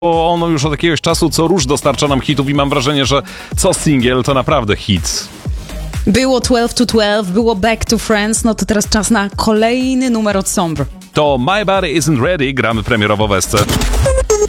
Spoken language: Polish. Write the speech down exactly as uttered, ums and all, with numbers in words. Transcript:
Bo ono już od jakiegoś czasu co róż dostarcza nam hitów i mam wrażenie, że co singiel to naprawdę hit. Było dwanaście to dwanaście, było Back to Friends, no to teraz czas na kolejny numer od Sombr. To My Body Isn't Ready, gramy premierowo w S C.